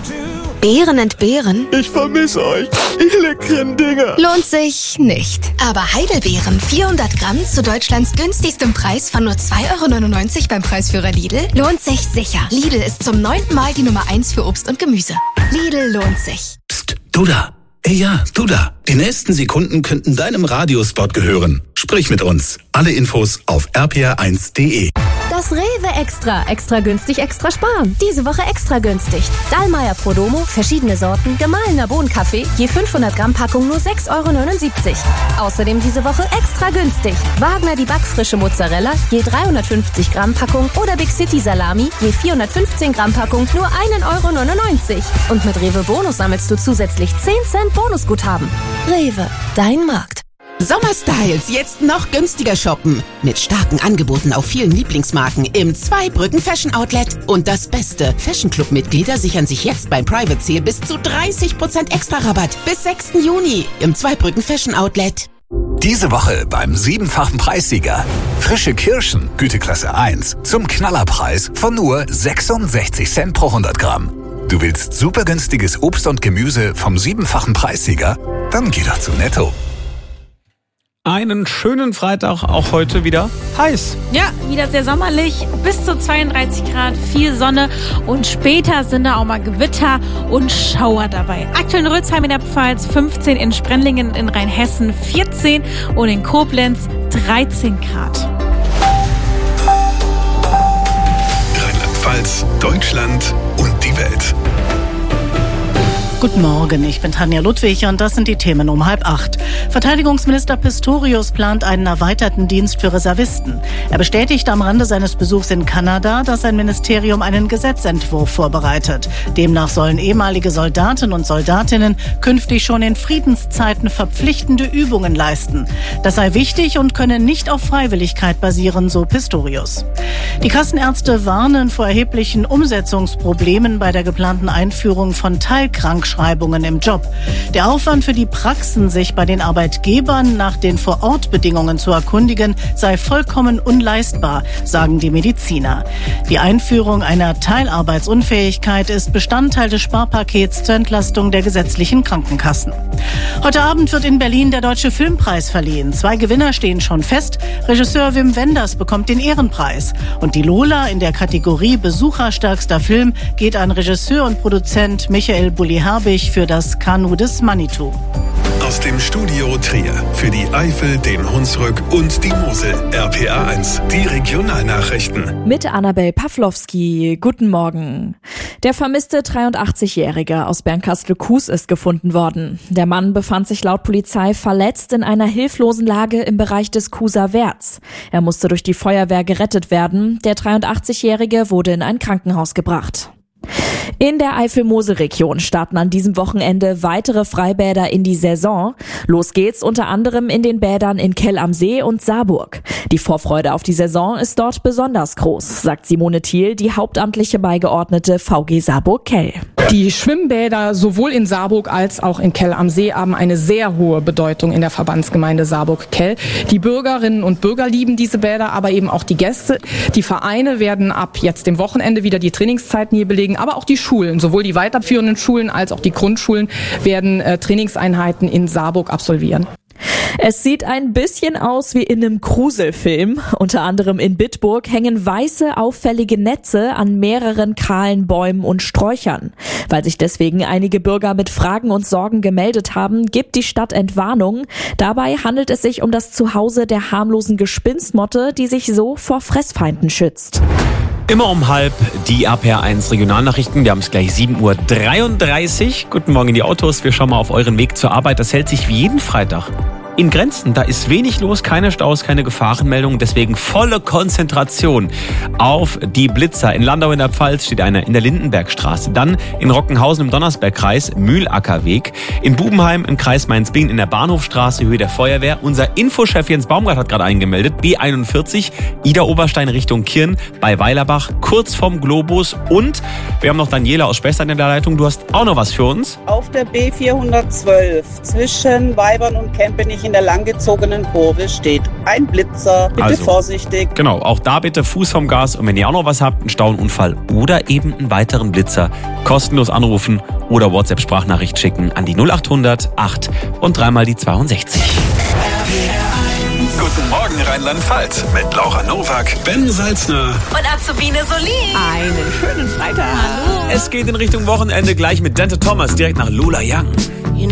Beeren entbehren? Ich vermisse euch, ihr leckeren Dinger. Lohnt sich nicht. Aber Heidelbeeren 400 Gramm zu Deutschlands günstigstem Preis von nur 2,99 € beim Preisführer Lidl lohnt sich sicher. Lidl ist zum 9. Mal die Nummer 1 für Obst und Gemüse. Lidl lohnt sich. Psst, du da. Ja, du da. Die nächsten Sekunden könnten deinem Radiospot gehören. Sprich mit uns. Alle Infos auf rpr1.de. Das Rewe Extra. Extra günstig, extra sparen. Diese Woche extra günstig. Dallmayr Prodomo, verschiedene Sorten, gemahlener Bohnenkaffee, je 500 Gramm Packung nur 6,79 €. Außerdem diese Woche extra günstig. Wagner die backfrische Mozzarella, je 350 Gramm Packung oder Big City Salami, je 415 Gramm Packung nur 1,99 €. Und mit Rewe Bonus sammelst du zusätzlich 10 Cent Bonusguthaben. Rewe, dein Markt. Sommerstyles jetzt noch günstiger shoppen. Mit starken Angeboten auf vielen Lieblingsmarken im Zweibrücken Fashion Outlet. Und das Beste, Fashion Club Mitglieder sichern sich jetzt beim Private Sale bis zu 30% extra Rabatt. Bis 6. Juni im Zweibrücken Fashion Outlet. Diese Woche beim 7-fachen Preissieger. Frische Kirschen, Güteklasse 1, zum Knallerpreis von nur 66 Cent pro 100 Gramm. Du willst super günstiges Obst und Gemüse vom 7-fachen Preissieger? Dann geh doch zu Netto. Einen schönen Freitag, auch heute wieder heiß. Ja, wieder sehr sommerlich, bis zu 32 Grad, viel Sonne und später sind da auch mal Gewitter und Schauer dabei. Aktuell in Rützheim in der Pfalz 15, in Sprendlingen in Rheinhessen 14 und in Koblenz 13 Grad. Rheinland-Pfalz, Deutschland und die Welt. Guten Morgen, ich bin Tanja Ludwig und das sind die Themen um 7:30. Verteidigungsminister Pistorius plant einen erweiterten Dienst für Reservisten. Er bestätigt am Rande seines Besuchs in Kanada, dass sein Ministerium einen Gesetzentwurf vorbereitet. Demnach sollen ehemalige Soldaten und Soldatinnen künftig schon in Friedenszeiten verpflichtende Übungen leisten. Das sei wichtig und könne nicht auf Freiwilligkeit basieren, so Pistorius. Die Kassenärzte warnen vor erheblichen Umsetzungsproblemen bei der geplanten Einführung von Teilkrankschreibungen im Job. Der Aufwand für die Praxen, sich bei den Arbeitgebern nach den Vorortbedingungen zu erkundigen, sei vollkommen unleistbar, sagen die Mediziner. Die Einführung einer Teilarbeitsunfähigkeit ist Bestandteil des Sparpakets zur Entlastung der gesetzlichen Krankenkassen. Heute Abend wird in Berlin der Deutsche Filmpreis verliehen. 2 Gewinner stehen schon fest. Regisseur Wim Wenders bekommt den Ehrenpreis. Und die Lola in der Kategorie Besucherstärkster Film geht an Regisseur und Produzent Michael Bulli-Herbig für das Kanu des Manitou. Aus dem Studio Trier für die Eifel, den Hunsrück und die Mosel. RPR1, die Regionalnachrichten. Mit Annabel Pawlowski. Guten Morgen. Der vermisste 83-Jährige aus Bernkastel-Kues ist gefunden worden. Der Mann befand sich laut Polizei verletzt in einer hilflosen Lage im Bereich des Kueser Werts. Er musste durch die Feuerwehr gerettet werden. Der 83-Jährige wurde in ein Krankenhaus gebracht. In der Eifel-Mosel-Region starten an diesem Wochenende weitere Freibäder in die Saison. Los geht's unter anderem in den Bädern in Kell am See und Saarburg. Die Vorfreude auf die Saison ist dort besonders groß, sagt Simone Thiel, die hauptamtliche Beigeordnete VG Saarburg-Kell. Die Schwimmbäder sowohl in Saarburg als auch in Kell am See haben eine sehr hohe Bedeutung in der Verbandsgemeinde Saarburg-Kell. Die Bürgerinnen und Bürger lieben diese Bäder, aber eben auch die Gäste. Die Vereine werden ab jetzt dem Wochenende wieder die Trainingszeiten hier belegen, aber auch die Schulen, sowohl die weiterführenden Schulen als auch die Grundschulen werden Trainingseinheiten in Saarburg absolvieren. Es sieht ein bisschen aus wie in einem Gruselfilm. Unter anderem in Bitburg hängen weiße, auffällige Netze an mehreren kahlen Bäumen und Sträuchern. Weil sich deswegen einige Bürger mit Fragen und Sorgen gemeldet haben, gibt die Stadt Entwarnung. Dabei handelt es sich um das Zuhause der harmlosen Gespinstmotte, die sich so vor Fressfeinden schützt. Immer um 7:30 die RPR1 Regionalnachrichten. Wir haben es gleich 7:33 Uhr. Guten Morgen in die Autos. Wir schauen mal auf euren Weg zur Arbeit. Das hält sich wie jeden Freitag in Grenzen. Da ist wenig los, keine Staus, keine Gefahrenmeldungen. Deswegen volle Konzentration auf die Blitzer. In Landau in der Pfalz steht einer in der Lindenbergstraße. Dann in Rockenhausen im Donnersbergkreis, Mühlackerweg. In Bubenheim im Kreis Mainz-Bingen in der Bahnhofstraße, Höhe der Feuerwehr. Unser Infochef Jens Baumgart hat gerade eingemeldet. B41, Ida-Oberstein Richtung Kirn bei Weilerbach, kurz vom Globus. Und wir haben noch Daniela aus Spessart in der Leitung. Du hast auch noch was für uns. Auf der B412 zwischen Weibern und Kempenich in der langgezogenen Kurve steht ein Blitzer. Bitte vorsichtig. Genau, auch da bitte Fuß vom Gas. Und wenn ihr auch noch was habt, einen Stauunfall oder eben einen weiteren Blitzer, kostenlos anrufen oder WhatsApp-Sprachnachricht schicken an die 0800 8 und 3 die 62. Guten Morgen Rheinland-Pfalz mit Laura Nowak, Ben Salzner und Azubine Solin. Einen schönen Freitag. Es geht in Richtung Wochenende gleich mit Dante Thomas direkt nach Lola Young.